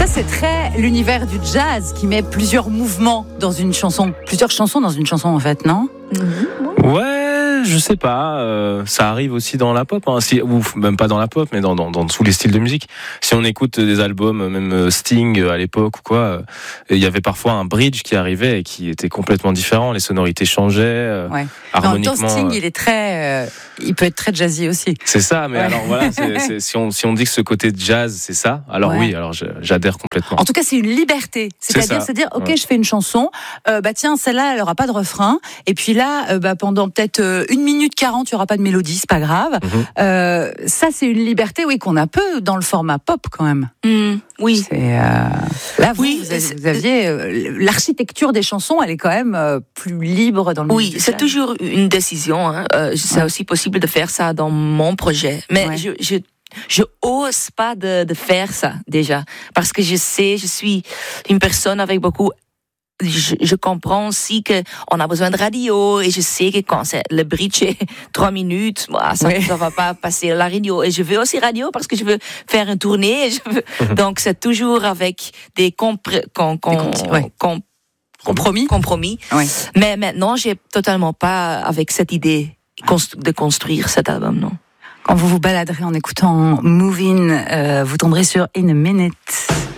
c'est très l'univers du jazz qui met plusieurs mouvements dans une chanson, plusieurs chansons dans une chanson en fait, non ? Ouais, je sais pas. Ça arrive aussi dans la pop, hein, ou même pas dans la pop, mais dans tous les styles de musique. Si on écoute des albums, même Sting à l'époque ou quoi, il y avait parfois un bridge qui arrivait et qui était complètement différent. Les sonorités changeaient. Ouais. Harmoniquement. En même temps, Sting, il peut être très jazzy aussi. C'est ça, mais alors voilà, si on dit que ce côté jazz, c'est ça, alors oui, alors j'adhère complètement. En tout cas, c'est une liberté. C'est-à-dire se dire, ok, je fais une chanson, tiens, celle-là, elle aura pas de refrain, et puis là, pendant peut-être 1 minute 40, il y aura pas de mélodie, c'est pas grave. Ça, c'est une liberté, oui, qu'on a peu dans le format pop quand même. Oui. Là, vous aviez l'architecture des chansons, elle est quand même plus libre dans le Oui, c'est toujours une décision. Hein. C'est aussi possible de faire ça dans mon projet, mais je ose pas de faire ça déjà, parce que je suis une personne avec beaucoup. Je comprends aussi que on a besoin de radio, et je sais que quand le bridge est 3 minutes, ça va pas passer la radio. Et je veux aussi radio parce que je veux faire une tournée. Donc c'est toujours avec des compromis. Ouais. Mais maintenant, j'ai totalement pas avec cette idée de construire cet album, non. Quand vous vous baladerez en écoutant Movin', vous tomberez sur In a Minute.